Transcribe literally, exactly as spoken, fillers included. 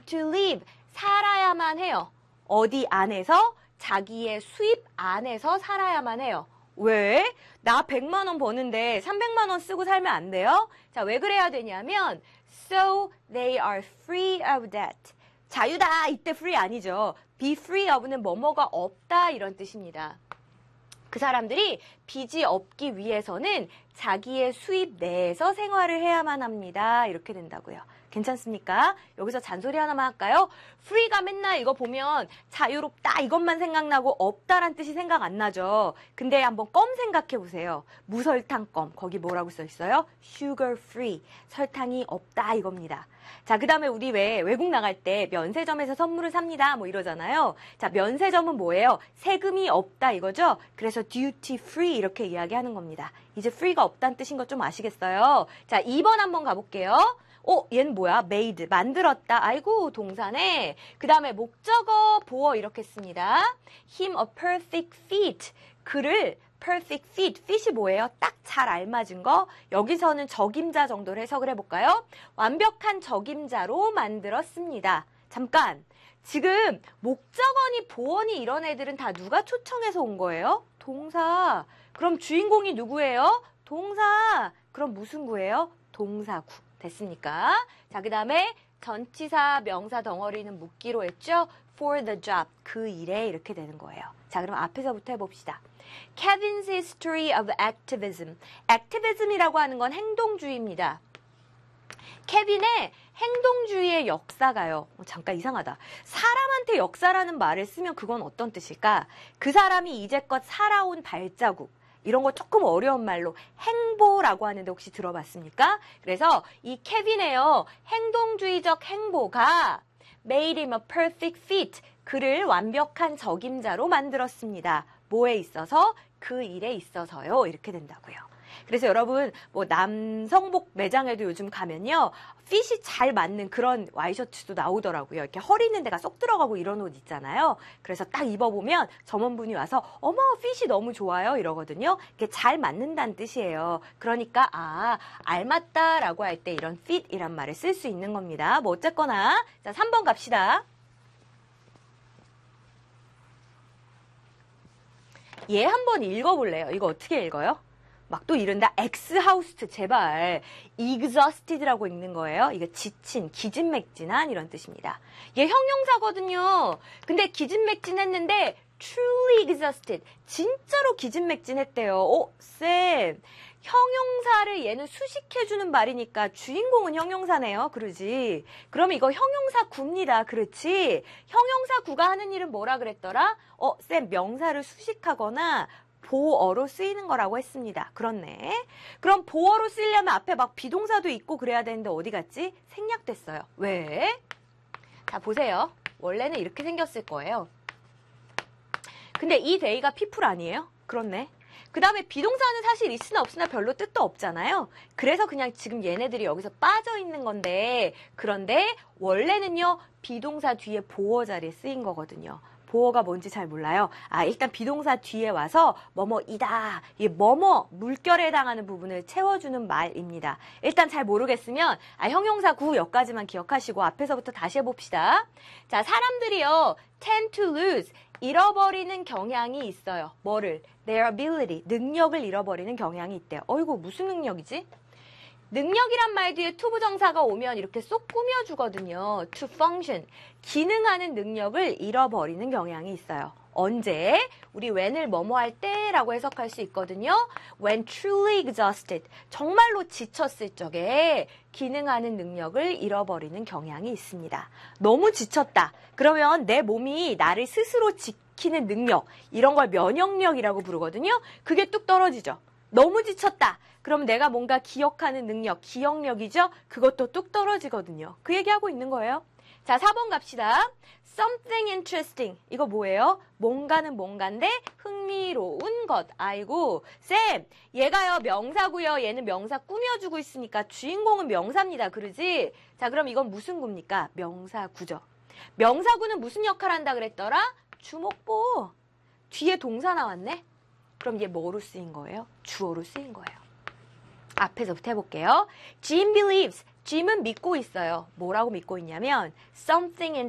to live. 살아야만 해요. 어디 안에서? 자기의 수입 안에서 살아야만 해요. 왜? 나 백만 원 버는데 삼백만 원 쓰고 살면 안 돼요? 자, 왜 그래야 되냐면 so they are free of debt. 자유다. 이때 free 아니죠. be free of는 뭐뭐가 없다 이런 뜻입니다. 그 사람들이 빚이 없기 위해서는 자기의 수입 내에서 생활을 해야만 합니다. 이렇게 된다고요. 괜찮습니까? 여기서 잔소리 하나만 할까요? free가 맨날 이거 보면 자유롭다 이것만 생각나고 없다란 뜻이 생각 안 나죠. 근데 한번 껌 생각해 보세요. 무설탕 껌. 거기 뭐라고 써 있어요? sugar free. 설탕이 없다 이겁니다. 자, 그 다음에 우리 왜 외국 나갈 때 면세점에서 선물을 삽니다. 뭐 이러잖아요. 자, 면세점은 뭐예요? 세금이 없다 이거죠? 그래서 duty free 이렇게 이야기하는 겁니다. 이제 free가 없다는 뜻인 거 좀 아시겠어요? 자, 이 번 한번 가볼게요. 어, 얘는 뭐야? made, 만들었다. 아이고, 동사네. 그 다음에 목적어, 보어 이렇게 씁니다. him a perfect fit. 그를 perfect fit. fit이 뭐예요? 딱 잘 알맞은 거. 여기서는 적임자 정도로 해석을 해볼까요? 완벽한 적임자로 만들었습니다. 잠깐. 지금 목적어니 보어니 이런 애들은 다 누가 초청해서 온 거예요? 동사. 그럼 주인공이 누구예요? 동사. 그럼 무슨 구예요? 동사구. 됐습니까? 자, 그 다음에 전치사, 명사 덩어리는 묻기로 했죠? for the job, 그 일에 이렇게 되는 거예요. 자, 그럼 앞에서부터 해봅시다. Kevin's history of activism. activism이라고 하는 건 행동주의입니다. 케빈의 행동주의의 역사가요. 어, 잠깐 이상하다. 사람한테 역사라는 말을 쓰면 그건 어떤 뜻일까? 그 사람이 이제껏 살아온 발자국. 이런 거 조금 어려운 말로 행보라고 하는데 혹시 들어봤습니까? 그래서 이 케빈의요, 행동주의적 행보가 made him a perfect fit. 그를 완벽한 적임자로 만들었습니다. 뭐에 있어서? 그 일에 있어서요. 이렇게 된다고요. 그래서 여러분 뭐 남성복 매장에도 요즘 가면요. 핏이 잘 맞는 그런 와이셔츠도 나오더라고요. 이렇게 허리 있는 데가 쏙 들어가고 이런 옷 있잖아요. 그래서 딱 입어보면 점원분이 와서 어머 핏이 너무 좋아요 이러거든요. 이게 잘 맞는다는 뜻이에요. 그러니까 아 알맞다라고 할 때 이런 fit이란 말을 쓸 수 있는 겁니다. 뭐 어쨌거나 자 삼 번 갑시다. 얘 한번 읽어볼래요. 이거 어떻게 읽어요? 막 또 이른다. exhausted 제발 exhausted라고 읽는 거예요. 이거 지친, 기진맥진한 이런 뜻입니다. 얘 형용사거든요. 근데 기진맥진했는데 truly exhausted 진짜로 기진맥진했대요. 오, 쌤 형용사를 얘는 수식해주는 말이니까 주인공은 형용사네요. 그러지. 그럼 이거 형용사구입니다. 그렇지. 형용사구가 하는 일은 뭐라 그랬더라? 어, 쌤 명사를 수식하거나 보어로 쓰이는 거라고 했습니다. 그렇네. 그럼 보어로 쓰려면 앞에 막 비동사도 있고 그래야 되는데 어디 갔지? 생략됐어요. 왜? 자, 보세요. 원래는 이렇게 생겼을 거예요. 근데 이 데이가 people 아니에요? 그렇네. 그 다음에 비동사는 사실 있으나 없으나 별로 뜻도 없잖아요. 그래서 그냥 지금 얘네들이 여기서 빠져 있는 건데 그런데 원래는요. 비동사 뒤에 보어 자리에 쓰인 거거든요. 보어가 뭔지 잘 몰라요. 아, 일단 비동사 뒤에 와서 뭐뭐이다. 이 뭐뭐 물결에 해당하는 부분을 채워주는 말입니다. 일단 잘 모르겠으면 아, 형용사 구 여기까지만 기억하시고 앞에서부터 다시 해봅시다. 자, 사람들이요. tend to lose. 잃어버리는 경향이 있어요. 뭐를? their ability. 능력을 잃어버리는 경향이 있대요. 어이구, 무슨 능력이지? 능력이란 말 뒤에 to 부정사가 오면 이렇게 쏙 꾸며주거든요. to function. 기능하는 능력을 잃어버리는 경향이 있어요. 언제? 우리 when을 뭐뭐 할 때라고 해석할 수 있거든요. when truly exhausted. 정말로 지쳤을 적에 기능하는 능력을 잃어버리는 경향이 있습니다. 너무 지쳤다. 그러면 내 몸이 나를 스스로 지키는 능력, 이런 걸 면역력이라고 부르거든요. 그게 뚝 떨어지죠. 너무 지쳤다. 그럼 내가 뭔가 기억하는 능력, 기억력이죠? 그것도 뚝 떨어지거든요. 그 얘기하고 있는 거예요. 자, 사 번 갑시다. something interesting. 이거 뭐예요? 뭔가는 뭔가인데 흥미로운 것. 아이고, 쌤, 얘가요 명사고요. 얘는 명사 꾸며주고 있으니까 주인공은 명사입니다. 그러지? 자, 그럼 이건 무슨 구입니까? 명사구죠. 명사구는 무슨 역할 한다 그랬더라? 주목보. 뒤에 동사 나왔네? 그럼 얘 뭐로 쓰인 거예요? 주어로 쓰인 거예요. 앞에서부터 해볼게요. Jim believes. 짐은 믿고 있어요. 뭐라고 믿고 있냐면 something in